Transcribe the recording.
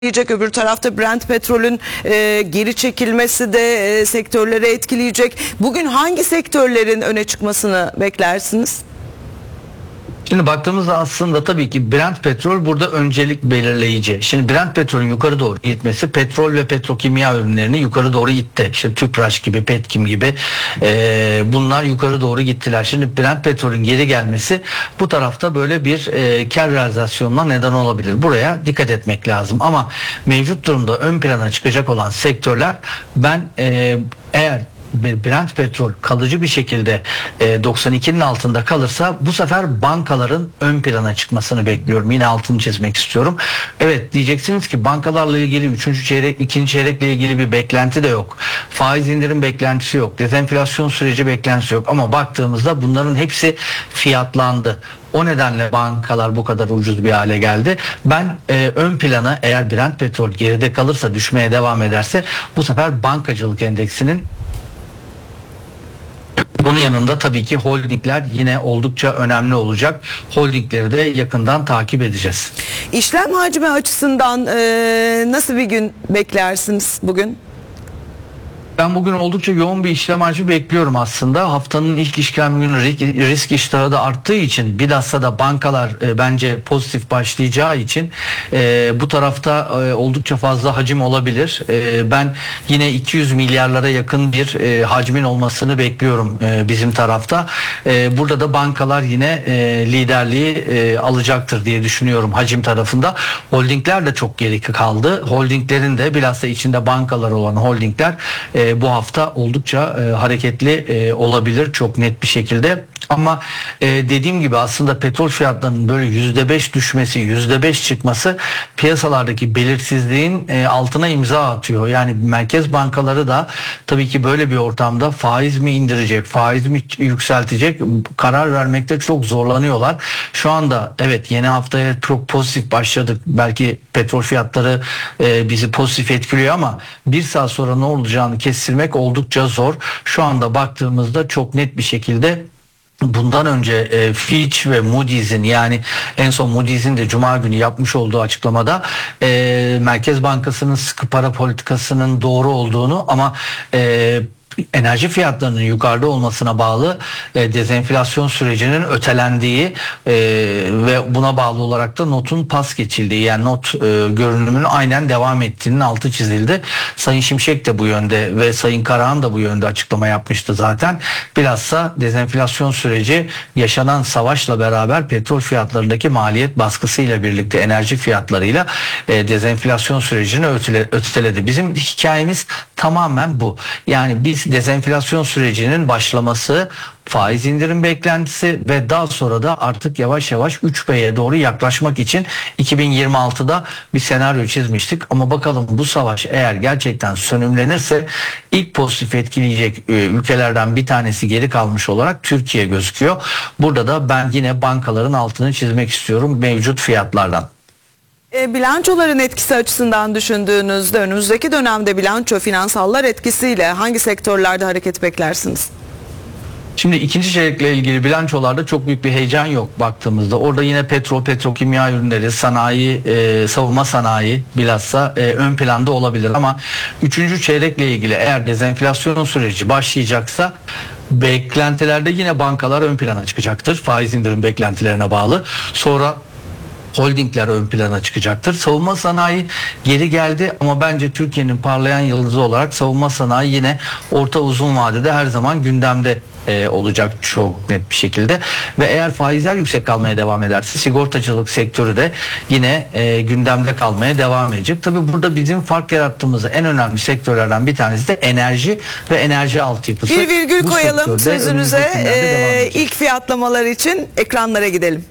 etkileyecek. Öbür tarafta Brent petrolün geri çekilmesi de sektörleri etkileyecek. Bugün hangi sektörlerin öne çıkmasını beklersiniz? Şimdi baktığımızda aslında tabii ki Brent petrol burada öncelik belirleyici. Şimdi Brent petrolün yukarı doğru gitmesi petrol ve petrokimya ürünlerini yukarı doğru itti. İşte Tüpraş gibi, Petkim gibi bunlar yukarı doğru gittiler. Şimdi Brent petrolün geri gelmesi bu tarafta böyle bir kar realizasyonuna neden olabilir. Buraya dikkat etmek lazım. Ama mevcut durumda ön plana çıkacak olan sektörler ben eğer Brent petrol kalıcı bir şekilde 92'nin altında kalırsa bu sefer bankaların ön plana çıkmasını bekliyorum. Yine altını çizmek istiyorum. Evet, diyeceksiniz ki bankalarla ilgili 3. çeyrek, 2. çeyrekle ilgili bir beklenti de yok. Faiz indirim beklentisi yok. Dezenflasyon süreci beklentisi yok. Ama baktığımızda bunların hepsi fiyatlandı. O nedenle bankalar bu kadar ucuz bir hale geldi. Ben ön plana eğer Brent petrol geride kalırsa, düşmeye devam ederse bu sefer bankacılık endeksinin, bunun yanında tabii ki holdingler yine oldukça önemli olacak. Holdingleri de yakından takip edeceğiz. İşlem hacmi açısından nasıl bir gün beklersiniz bugün? Ben bugün oldukça yoğun bir işlem hacmi bekliyorum aslında. Haftanın ilk işlem günü risk iştahı da arttığı için, bilhassa da bankalar bence pozitif başlayacağı için bu tarafta oldukça fazla hacim olabilir. Ben yine 200 milyarlara yakın bir hacmin olmasını bekliyorum bizim tarafta. Burada da bankalar yine liderliği alacaktır diye düşünüyorum hacim tarafında. Holdingler de çok geri kaldı. Holdinglerin de bilhassa içinde bankalar olan holdingler bu hafta oldukça hareketli olabilir çok net bir şekilde. Ama dediğim gibi aslında petrol fiyatlarının böyle %5 düşmesi, %5 çıkması piyasalardaki belirsizliğin altına imza atıyor. Yani merkez bankaları da tabii ki böyle bir ortamda faiz mi indirecek, faiz mi yükseltecek karar vermekte çok zorlanıyorlar. Şu anda evet, yeni haftaya çok pozitif başladık. Belki petrol fiyatları bizi pozitif etkiliyor ama bir saat sonra ne olacağını kestirmek oldukça zor. Şu anda baktığımızda çok net bir şekilde bundan önce Fitch ve Moody's'in, yani en son Moody's'in de Cuma günü yapmış olduğu açıklamada Merkez Bankası'nın sıkı para politikasının doğru olduğunu ama enerji fiyatlarının yukarıda olmasına bağlı dezenflasyon sürecinin ötelendiği ve buna bağlı olarak da notun pas geçildiği, yani not görünümünün aynen devam ettiğinin altı çizildi. Sayın Şimşek de bu yönde ve Sayın Karahan da bu yönde açıklama yapmıştı zaten. Bilhassa dezenflasyon süreci yaşanan savaşla beraber petrol fiyatlarındaki maliyet baskısıyla birlikte enerji fiyatlarıyla dezenflasyon sürecini öteledi. Bizim hikayemiz tamamen bu. Yani biz dezenflasyon sürecinin başlaması, faiz indirim beklentisi ve daha sonra da artık yavaş yavaş 3B'ye doğru yaklaşmak için 2026'da bir senaryo çizmiştik. Ama bakalım bu savaş eğer gerçekten sönümlenirse ilk pozitif etkileyecek ülkelerden bir tanesi geri kalmış olarak Türkiye gözüküyor. Burada da ben yine bankaların altını çizmek istiyorum mevcut fiyatlardan. Bilançoların etkisi açısından düşündüğünüzde önümüzdeki dönemde bilanço, finansallar etkisiyle hangi sektörlerde hareket beklersiniz? Şimdi ikinci çeyrekle ilgili bilançolarda çok büyük bir heyecan yok baktığımızda. Orada yine petrol, petrokimya ürünleri, sanayi, savunma sanayi bilhassa ön planda olabilir. Ama üçüncü çeyrekle ilgili eğer dezenflasyon süreci başlayacaksa beklentilerde yine bankalar ön plana çıkacaktır. Faiz indirim beklentilerine bağlı. Sonra holdingler ön plana çıkacaktır. Savunma sanayi geri geldi ama bence Türkiye'nin parlayan yıldızı olarak savunma sanayi yine orta uzun vadede her zaman gündemde olacak çok net bir şekilde. Ve eğer faizler yüksek kalmaya devam ederse sigortacılık sektörü de yine gündemde kalmaya devam edecek. Tabii burada bizim fark yarattığımız en önemli sektörlerden bir tanesi de enerji ve enerji altyapısı. Bir virgül koyalım sözünüze. İlk fiyatlamalar için ekranlara gidelim.